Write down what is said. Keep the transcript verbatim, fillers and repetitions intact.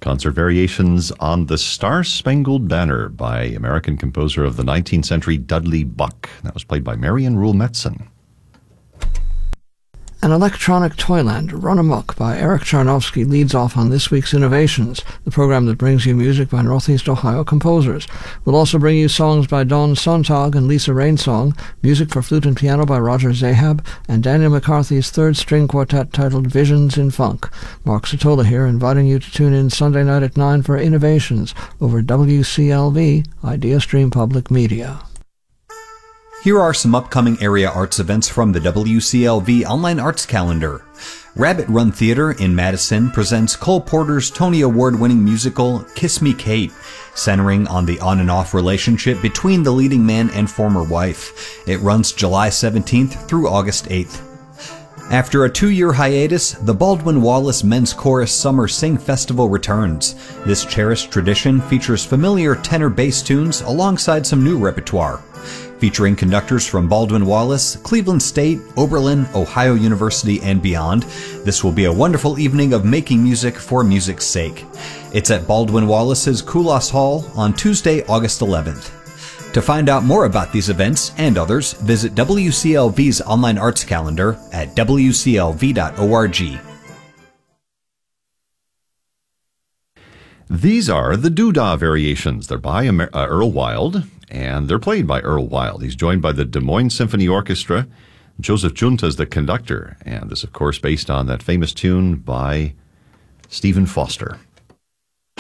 Concert variations on the Star-Spangled Banner by American composer of the nineteenth century Dudley Buck. That was played by Marian Rule-Metzen. An Electronic Toyland, Run Amok by Eric Charnovsky leads off on this week's Innovations, the program that brings you music by Northeast Ohio composers. We'll also bring you songs by Dawn Sontag and Lisa Rainsong, music for flute and piano by Roger Zahab, and Daniel McCarthy's third string quartet titled Visions in Funk. Mark Sotola here, inviting you to tune in Sunday night at nine for Innovations over W C L V, Idea Stream Public Media. Here are some upcoming area arts events from the W C L V Online Arts Calendar. Rabbit Run Theater in Madison presents Cole Porter's Tony Award-winning musical Kiss Me Kate, centering on the on and off relationship between the leading man and former wife. It runs July seventeenth through August eighth. After a two-year hiatus, the Baldwin Wallace Men's Chorus Summer Sing Festival returns. This cherished tradition features familiar tenor bass tunes alongside some new repertoire. Featuring conductors from Baldwin Wallace, Cleveland State, Oberlin, Ohio University, and beyond, this will be a wonderful evening of making music for music's sake. It's at Baldwin Wallace's Koulos Hall on Tuesday, August eleventh. To find out more about these events and others, visit W C L V's online arts calendar at W C L V dot org. These are the Doodah Variations. They're by Amer- uh, Earl Wild, and they're played by Earl Wild. He's joined by the Des Moines Symphony Orchestra. Joseph Junta is the conductor, and this, of course, based on that famous tune by Stephen Foster.